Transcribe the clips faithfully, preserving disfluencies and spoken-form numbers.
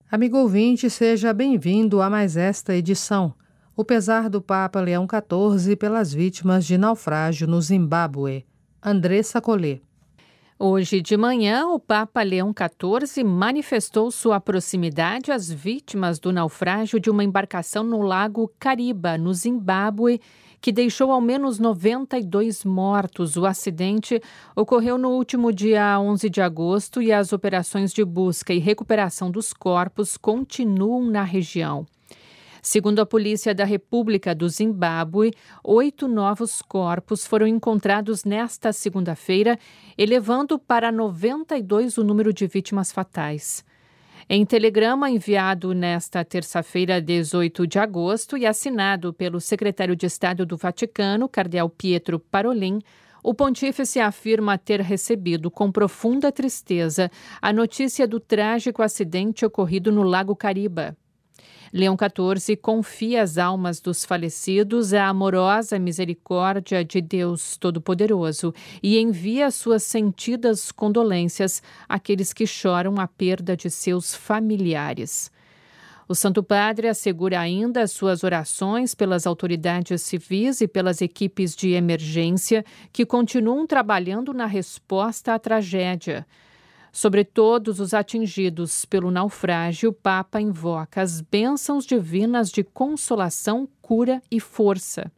Amigo ouvinte, seja bem-vindo a mais esta edição. O pesar do Papa Leão quatorze pelas vítimas de naufrágio no Zimbábue. Andressa Collet. Hoje de manhã, o Papa Leão quatorze manifestou sua proximidade às vítimas do naufrágio de uma embarcação no lago Kariba, no Zimbábue, que deixou ao menos noventa e dois mortos. O acidente ocorreu no último dia onze de agosto e as operações de busca e recuperação dos corpos continuam na região. Segundo a Polícia da República do Zimbábue, oito novos corpos foram encontrados nesta segunda-feira, elevando para noventa e dois o número de vítimas fatais. Em telegrama enviado nesta terça-feira, dezoito de agosto, e assinado pelo secretário de Estado do Vaticano, cardeal Pietro Parolin, o pontífice afirma ter recebido com profunda tristeza a notícia do trágico acidente ocorrido no Lago Kariba. Leão quatorze confia as almas dos falecidos à amorosa misericórdia de Deus Todo-Poderoso e envia suas sentidas condolências àqueles que choram a perda de seus familiares. O Santo Padre assegura ainda suas orações pelas autoridades civis e pelas equipes de emergência que continuam trabalhando na resposta à tragédia. Sobre todos os atingidos pelo naufrágio, o Papa invoca as bênçãos divinas de consolação, cura e força.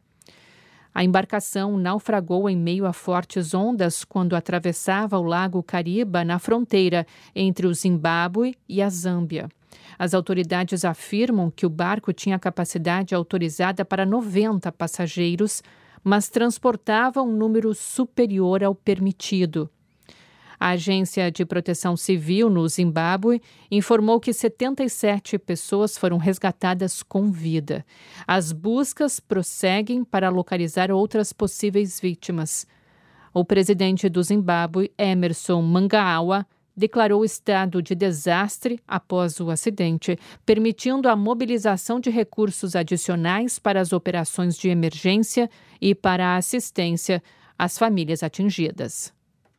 A embarcação naufragou em meio a fortes ondas quando atravessava o lago Kariba na fronteira entre o Zimbábue e a Zâmbia. As autoridades afirmam que o barco tinha capacidade autorizada para noventa passageiros, mas transportava um número superior ao permitido. A Agência de Proteção Civil no Zimbábue informou que setenta e sete pessoas foram resgatadas com vida. As buscas prosseguem para localizar outras possíveis vítimas. O presidente do Zimbábue, Emmerson Mnangagwa, declarou estado de desastre após o acidente, permitindo a mobilização de recursos adicionais para as operações de emergência e para a assistência às famílias atingidas.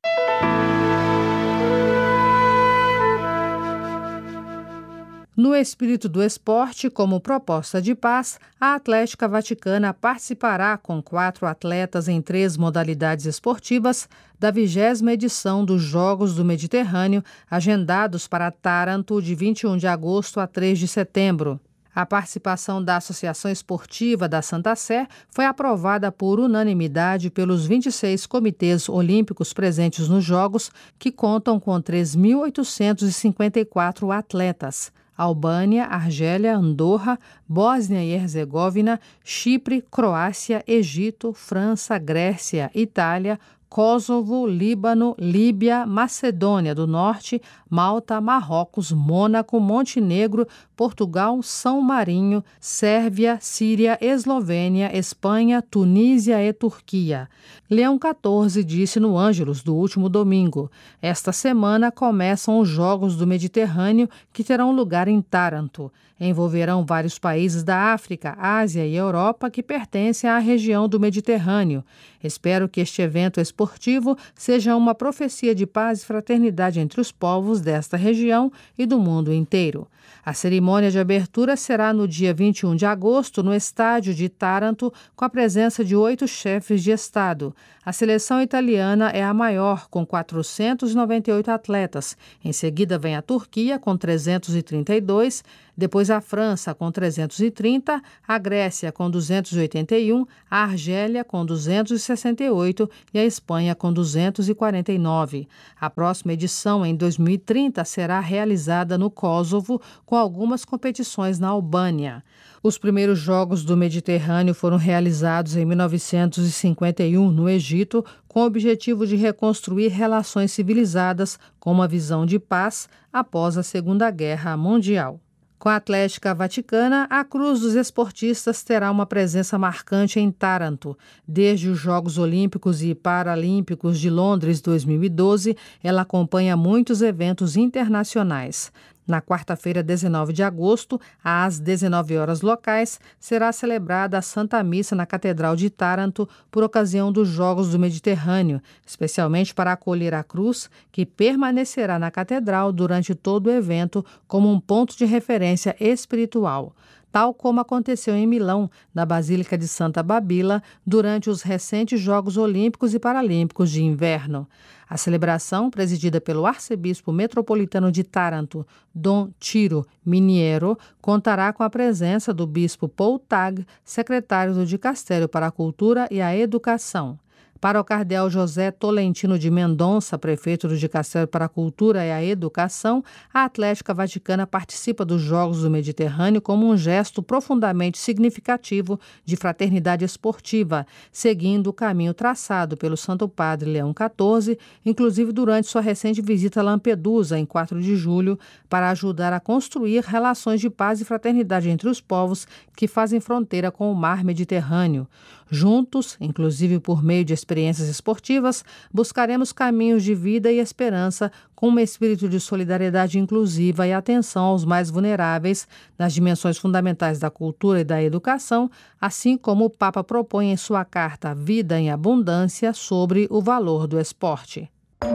No espírito do esporte, como proposta de paz, a Atlética Vaticana participará com quatro atletas em três modalidades esportivas da vigésima edição dos Jogos do Mediterrâneo, agendados para Taranto de vinte e um de agosto a três de setembro. A participação da Associação Esportiva da Santa Sé foi aprovada por unanimidade pelos vinte e seis comitês olímpicos presentes nos Jogos, que contam com três mil oitocentos e cinquenta e quatro atletas. Albânia, Argélia, Andorra, Bósnia e Herzegovina, Chipre, Croácia, Egito, França, Grécia, Itália, Kosovo, Líbano, Líbia, Macedônia do Norte, Malta, Marrocos, Mônaco, Montenegro, Portugal, São Marinho, Sérvia, Síria, Eslovênia, Espanha, Tunísia e Turquia. Leão quatorze disse no Ângelus do último domingo: esta semana começam os Jogos do Mediterrâneo, que terão lugar em Taranto. Envolverão vários países da África, Ásia e Europa que pertencem à região do Mediterrâneo. Espero que este evento esportivo seja uma profecia de paz e fraternidade entre os povos desta região e do mundo inteiro. A cerimônia de abertura será no dia vinte e um de agosto, no estádio de Taranto, com a presença de oito chefes de Estado. A seleção italiana é a maior, com quatrocentos e noventa e oito atletas. Em seguida vem a Turquia, com trezentos e trinta e dois, depois a França, com trezentos e trinta, a Grécia, com duzentos e oitenta e um, a Argélia, com duzentos e sessenta e oito e a Espanha, com duzentos e quarenta e nove. A próxima edição, em dois mil e trinta, será realizada no Kosovo, com algumas competições na Albânia. Os primeiros Jogos do Mediterrâneo foram realizados em mil novecentos e cinquenta e um, no Egito, com o objetivo de reconstruir relações civilizadas com uma visão de paz após a Segunda Guerra Mundial. Com a Atlética Vaticana, a Cruz dos Esportistas terá uma presença marcante em Taranto. Desde os Jogos Olímpicos e Paralímpicos de Londres dois mil e doze, ela acompanha muitos eventos internacionais. Na quarta-feira, dezenove de agosto, às dezenove horas locais, será celebrada a Santa Missa na Catedral de Taranto por ocasião dos Jogos do Mediterrâneo, especialmente para acolher a cruz, que permanecerá na Catedral durante todo o evento como um ponto de referência espiritual, tal como aconteceu em Milão, na Basílica de Santa Babila, durante os recentes Jogos Olímpicos e Paralímpicos de Inverno. A celebração, presidida pelo arcebispo metropolitano de Taranto, Dom Ciro Miniero, contará com a presença do bispo Paul Tag, secretário do Dicastério para a Cultura e a Educação. Para o cardeal José Tolentino de Mendonça, prefeito do Dicastério para a Cultura e a Educação, a Atlética Vaticana participa dos Jogos do Mediterrâneo como um gesto profundamente significativo de fraternidade esportiva, seguindo o caminho traçado pelo Santo Padre Leão quatorze, inclusive durante sua recente visita a Lampedusa, em quatro de julho, para ajudar a construir relações de paz e fraternidade entre os povos que fazem fronteira com o mar Mediterrâneo. Juntos, inclusive por meio de experiências esportivas, buscaremos caminhos de vida e esperança com um espírito de solidariedade inclusiva e atenção aos mais vulneráveis nas dimensões fundamentais da cultura e da educação, assim como o Papa propõe em sua carta Vida em Abundância sobre o valor do esporte.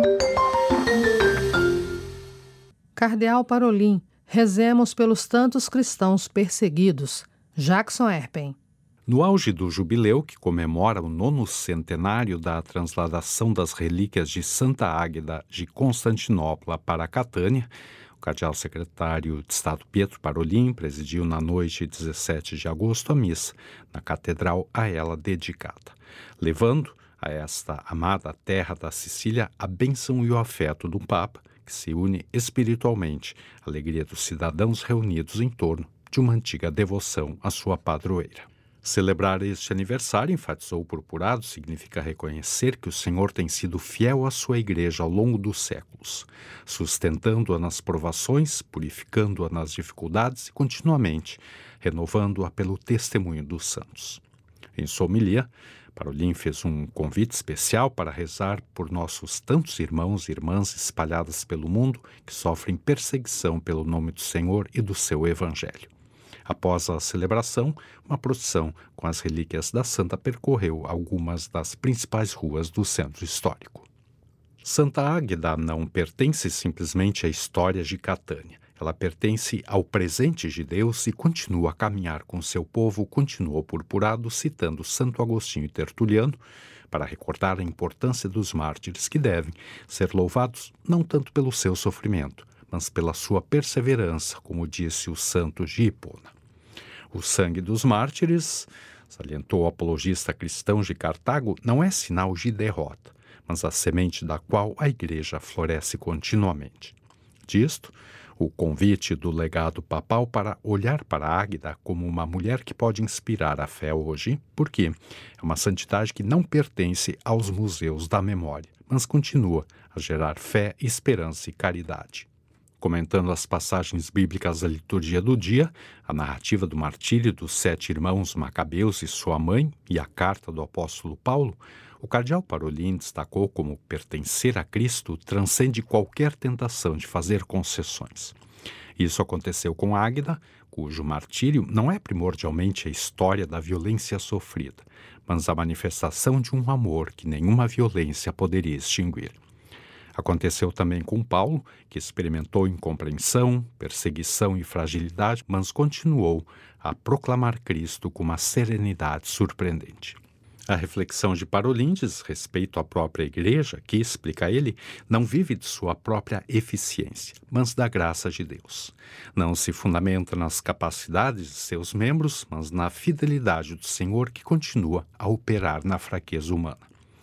Cardeal Parolin, rezemos pelos tantos cristãos perseguidos. Jackson Erpen. No auge do jubileu, que comemora o nono centenário da transladação das relíquias de Santa Águeda de Constantinopla para Catânia, o cardeal secretário de Estado Pietro Parolin presidiu na noite de dezessete de agosto a missa na catedral a ela dedicada, levando a esta amada terra da Sicília a bênção e o afeto do Papa, que se une espiritualmente à alegria dos cidadãos reunidos em torno de uma antiga devoção à sua padroeira. Celebrar este aniversário, enfatizou o purpurado, significa reconhecer que o Senhor tem sido fiel à sua igreja ao longo dos séculos, sustentando-a nas provações, purificando-a nas dificuldades e continuamente renovando-a pelo testemunho dos santos. Em sua homilia, Parolin fez um convite especial para rezar por nossos tantos irmãos e irmãs espalhadas pelo mundo que sofrem perseguição pelo nome do Senhor e do seu Evangelho. Após a celebração, uma procissão com as relíquias da santa percorreu algumas das principais ruas do centro histórico. Santa Águeda não pertence simplesmente à história de Catânia. Ela pertence ao presente de Deus e continua a caminhar com seu povo, continuou purpurado, citando Santo Agostinho e Tertuliano, para recordar a importância dos mártires que devem ser louvados não tanto pelo seu sofrimento, mas pela sua perseverança, como disse o santo de Hipona. O sangue dos mártires, salientou o apologista cristão de Cartago, não é sinal de derrota, mas a semente da qual a igreja floresce continuamente. Disto, o convite do legado papal para olhar para Águeda como uma mulher que pode inspirar a fé hoje, porque é uma santidade que não pertence aos museus da memória, mas continua a gerar fé, esperança e caridade. Comentando as passagens bíblicas da liturgia do dia, a narrativa do martírio dos sete irmãos Macabeus e sua mãe e a carta do apóstolo Paulo, o cardeal Parolin destacou como pertencer a Cristo transcende qualquer tentação de fazer concessões. Isso aconteceu com Águeda, cujo martírio não é primordialmente a história da violência sofrida, mas a manifestação de um amor que nenhuma violência poderia extinguir. Aconteceu também com Paulo, que experimentou incompreensão, perseguição e fragilidade, mas continuou a proclamar Cristo com uma serenidade surpreendente. A reflexão de Parolin diz respeito à própria igreja, que, explica ele, não vive de sua própria eficiência, mas da graça de Deus. Não se fundamenta nas capacidades de seus membros, mas na fidelidade do Senhor que continua a operar na fraqueza humana.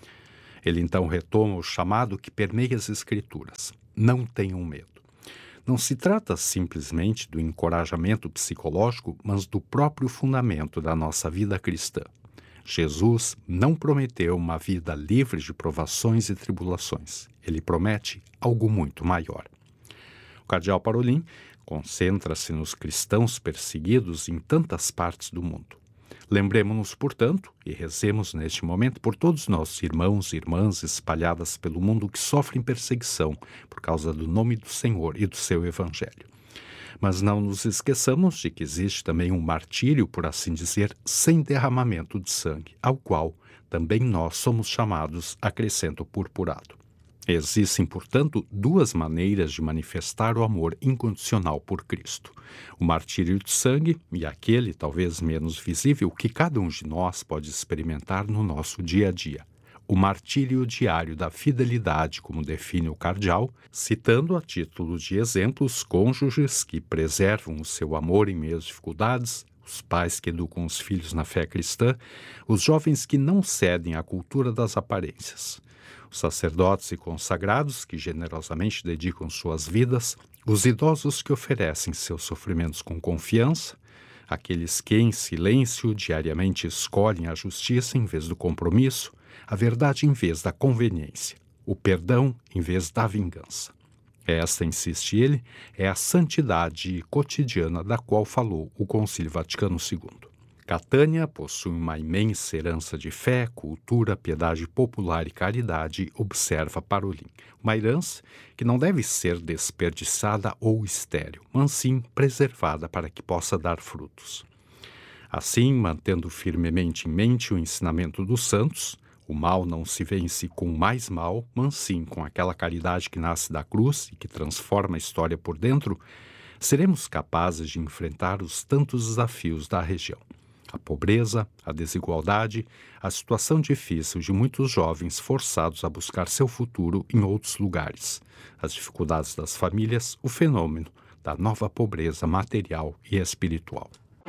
Ele então retoma o chamado que permeia as Escrituras. Não tenham medo. Não se trata simplesmente do encorajamento psicológico, mas do próprio fundamento da nossa vida cristã. Jesus não prometeu uma vida livre de provações e tribulações. Ele promete algo muito maior. O cardeal Parolin concentra-se nos cristãos perseguidos em tantas partes do mundo. Lembremos-nos, portanto, e rezemos neste momento por todos nossos irmãos e irmãs espalhadas pelo mundo que sofrem perseguição por causa do nome do Senhor e do seu Evangelho. Mas não nos esqueçamos de que existe também um martírio, por assim dizer, sem derramamento de sangue, ao qual também nós somos chamados, acrescenta o purpurado. Existem, portanto, duas maneiras de manifestar o amor incondicional por Cristo. O martírio de sangue e aquele, talvez menos visível, que cada um de nós pode experimentar no nosso dia a dia. O martírio diário da fidelidade, como define o cardeal, citando a título de exemplo os cônjuges que preservam o seu amor em meio às dificuldades, os pais que educam os filhos na fé cristã, os jovens que não cedem à cultura das aparências, os sacerdotes e consagrados que generosamente dedicam suas vidas, os idosos que oferecem seus sofrimentos com confiança, aqueles que em silêncio diariamente escolhem a justiça em vez do compromisso, a verdade em vez da conveniência, o perdão em vez da vingança. Esta, insiste ele, é a santidade cotidiana da qual falou o Concílio Vaticano segundo. Catânia possui uma imensa herança de fé, cultura, piedade popular e caridade, observa Parolin. Uma herança que não deve ser desperdiçada ou estéril, mas sim preservada para que possa dar frutos. Assim, mantendo firmemente em mente o ensinamento dos santos, o mal não se vence com mais mal, mas sim com aquela caridade que nasce da cruz e que transforma a história por dentro, seremos capazes de enfrentar os tantos desafios da região. A pobreza, a desigualdade, a situação difícil de muitos jovens forçados a buscar seu futuro em outros lugares, as dificuldades das famílias, o fenômeno da nova pobreza material e espiritual.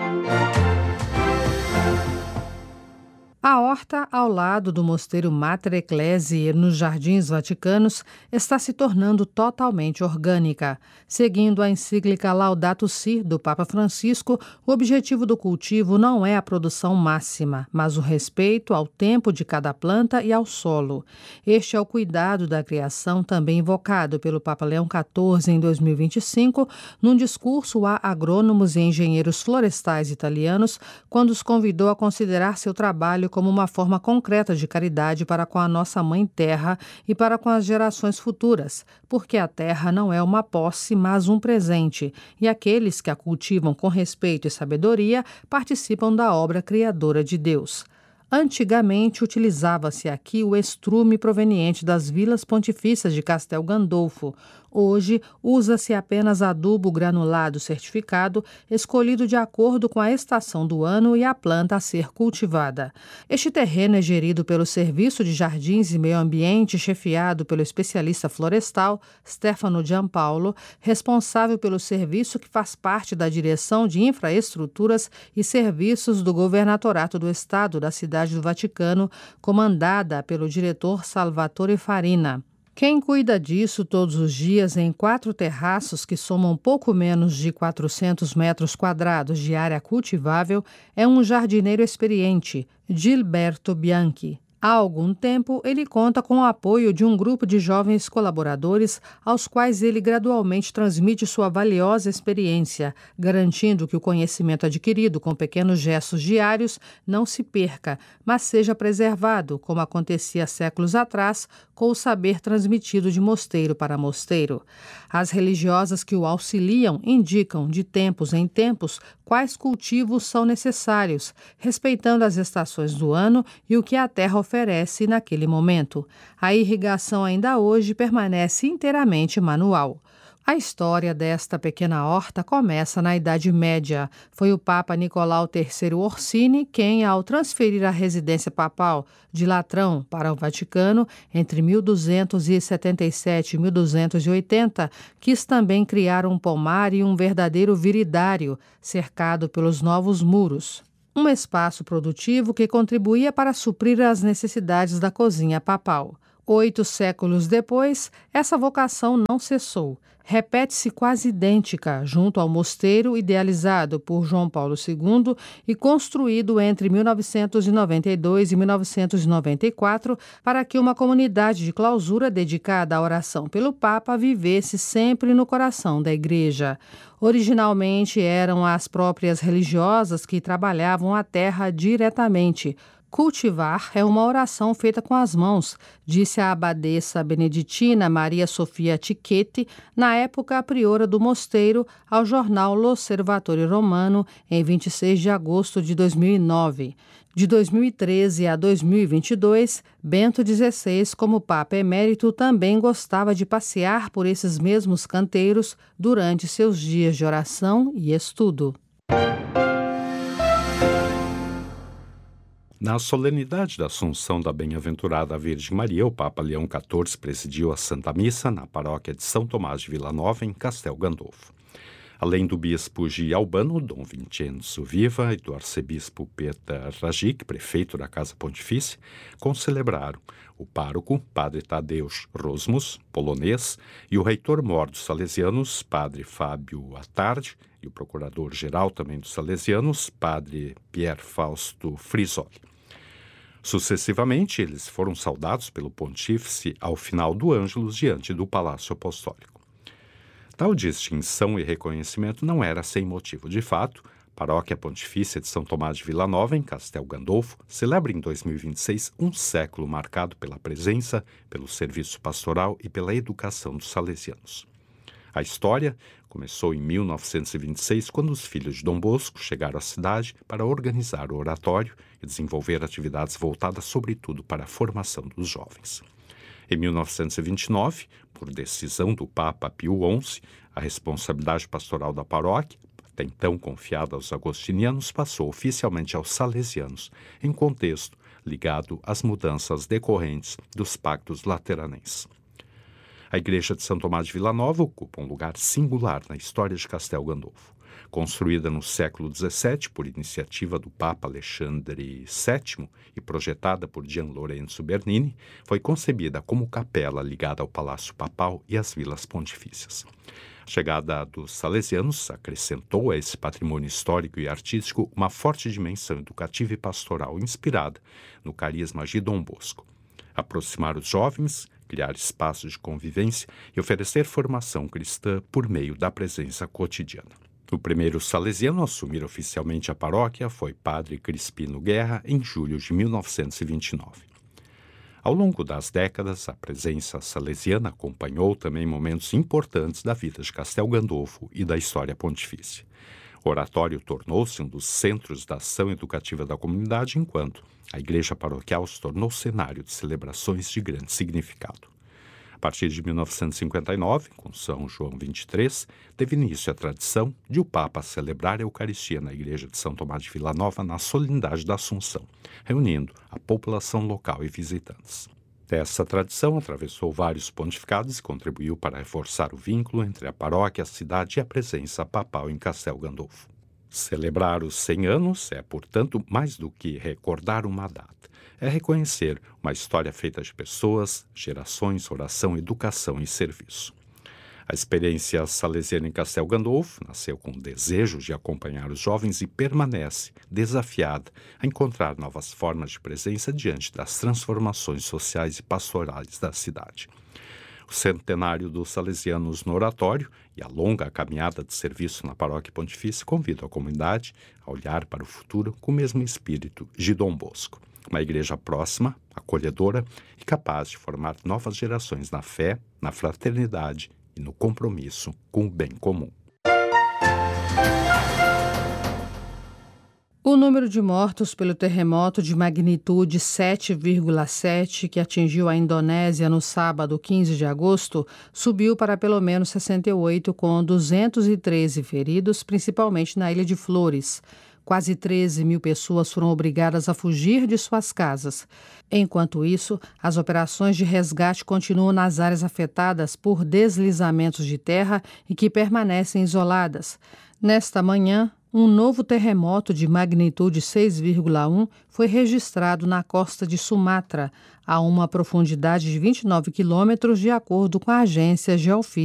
A horta ao lado do mosteiro Mater Ecclesiae, nos Jardins Vaticanos, está se tornando totalmente orgânica. Seguindo a encíclica Laudato Si do Papa Francisco, o objetivo do cultivo não é a produção máxima, mas o respeito ao tempo de cada planta e ao solo. Este é o cuidado da criação também invocado pelo Papa Leão quatorze em dois mil e vinte e cinco, num discurso a agrônomos e engenheiros florestais italianos, quando os convidou a considerar seu trabalho como uma forma concreta de caridade para com a nossa Mãe Terra e para com as gerações futuras, porque a terra não é uma posse, mas um presente, e aqueles que a cultivam com respeito e sabedoria participam da obra criadora de Deus. Antigamente, utilizava-se aqui o estrume proveniente das vilas pontifícias de Castel Gandolfo. Hoje, usa-se apenas adubo granulado certificado, escolhido de acordo com a estação do ano e a planta a ser cultivada. Este terreno é gerido pelo Serviço de Jardins e Meio Ambiente, chefiado pelo especialista florestal Stefano Giampaolo, responsável pelo serviço que faz parte da Direção de Infraestruturas e Serviços do Governatorato do Estado da Cidade do Vaticano, comandada pelo diretor Salvatore Farina. Quem cuida disso todos os dias em quatro terraços que somam pouco menos de quatrocentos metros quadrados de área cultivável é um jardineiro experiente, Gilberto Bianchi. Há algum tempo, ele conta com o apoio de um grupo de jovens colaboradores aos quais ele gradualmente transmite sua valiosa experiência, garantindo que o conhecimento adquirido com pequenos gestos diários não se perca, mas seja preservado, como acontecia séculos atrás, com o saber transmitido de mosteiro para mosteiro. As religiosas que o auxiliam indicam, de tempos em tempos, quais cultivos são necessários, respeitando as estações do ano e o que a terra oferece naquele momento. A irrigação ainda hoje permanece inteiramente manual. A história desta pequena horta começa na Idade Média. Foi o Papa Nicolau terceiro Orsini quem, ao transferir a residência papal de Latrão para o Vaticano, entre mil duzentos e setenta e sete e mil duzentos e oitenta, quis também criar um pomar e um verdadeiro viridário, cercado pelos novos muros. Um espaço produtivo que contribuía para suprir as necessidades da cozinha papal. Oito séculos depois, essa vocação não cessou. Repete-se quase idêntica, junto ao mosteiro idealizado por João Paulo segundo e construído entre mil novecentos e noventa e dois e mil novecentos e noventa e quatro, para que uma comunidade de clausura dedicada à oração pelo Papa vivesse sempre no coração da Igreja. Originalmente eram as próprias religiosas que trabalhavam a terra diretamente, Cultivar é uma oração feita com as mãos, disse a abadesa beneditina Maria Sofia Tichetti, na época a priora do mosteiro, ao jornal L'Osservatore Romano, em vinte e seis de agosto de dois mil e nove. De dois mil e treze a dois mil e vinte e dois, Bento dezesseis, como Papa Emérito, também gostava de passear por esses mesmos canteiros durante seus dias de oração e estudo. Na solenidade da Assunção da Bem-aventurada Virgem Maria, o Papa Leão quatorze presidiu a Santa Missa na paróquia de São Tomás de Vila Nova, em Castel Gandolfo. Além do bispo de Albano, Dom Vincenzo Viva, e do arcebispo Peter Rajic, prefeito da Casa Pontifícia, concelebraram o pároco, padre Tadeusz Rosmus, polonês, e o reitor-mor dos salesianos, padre Fábio Attardi, e o procurador-geral também dos salesianos, padre Pier Fausto Frisoli. Sucessivamente, eles foram saudados pelo pontífice ao final do Ângelus diante do Palácio Apostólico. Tal distinção e reconhecimento não era sem motivo. De fato, a Paróquia Pontifícia de São Tomás de Vila Nova, em Castel Gandolfo, celebra em dois mil e vinte e seis um século marcado pela presença, pelo serviço pastoral e pela educação dos salesianos. A história começou em mil novecentos e vinte e seis, quando os filhos de Dom Bosco chegaram à cidade para organizar o oratório e desenvolver atividades voltadas sobretudo para a formação dos jovens. Em mil novecentos e vinte e nove, por decisão do Papa Pio onze, a responsabilidade pastoral da paróquia, até então confiada aos agostinianos, passou oficialmente aos salesianos, em contexto ligado às mudanças decorrentes dos pactos lateranenses. A Igreja de São Tomás de Vila Nova ocupa um lugar singular na história de Castel Gandolfo. Construída no século dezessete por iniciativa do Papa Alexandre sétimo e projetada por Gian Lorenzo Bernini, foi concebida como capela ligada ao Palácio Papal e às vilas pontifícias. A chegada dos salesianos acrescentou a esse patrimônio histórico e artístico uma forte dimensão educativa e pastoral inspirada no carisma de Dom Bosco. Aproximar os jovens, criar espaços de convivência e oferecer formação cristã por meio da presença cotidiana. O primeiro salesiano a assumir oficialmente a paróquia foi Padre Crispino Guerra, em julho de mil novecentos e vinte e nove. Ao longo das décadas, a presença salesiana acompanhou também momentos importantes da vida de Castel Gandolfo e da história pontifícia. O oratório tornou-se um dos centros da ação educativa da comunidade, enquanto a igreja paroquial se tornou cenário de celebrações de grande significado. A partir de mil novecentos e cinquenta e nove, com São João vinte e três, teve início a tradição de o Papa celebrar a Eucaristia na igreja de São Tomás de Vila Nova na solenidade da Assunção, reunindo a população local e visitantes. Essa tradição atravessou vários pontificados e contribuiu para reforçar o vínculo entre a paróquia, a cidade e a presença papal em Castel Gandolfo. Celebrar os cem anos é, portanto, mais do que recordar uma data. É reconhecer uma história feita de pessoas, gerações, oração, educação e serviço. A experiência salesiana em Castel Gandolfo nasceu com o desejo de acompanhar os jovens e permanece desafiada a encontrar novas formas de presença diante das transformações sociais e pastorais da cidade. O centenário dos salesianos no oratório e a longa caminhada de serviço na paróquia pontifícia convidam a comunidade a olhar para o futuro com o mesmo espírito de Dom Bosco. Uma igreja próxima, acolhedora e capaz de formar novas gerações na fé, na fraternidade e no compromisso com o bem comum. O número de mortos pelo terremoto de magnitude sete vírgula sete que atingiu a Indonésia no sábado quinze de agosto subiu para pelo menos sessenta e oito, com duzentos e treze feridos, principalmente na Ilha de Flores. Quase treze mil pessoas foram obrigadas a fugir de suas casas. Enquanto isso, as operações de resgate continuam nas áreas afetadas por deslizamentos de terra e que permanecem isoladas. Nesta manhã, um novo terremoto de magnitude seis vírgula um foi registrado na costa de Sumatra, a uma profundidade de vinte e nove quilômetros, de acordo com a agência Geofísica.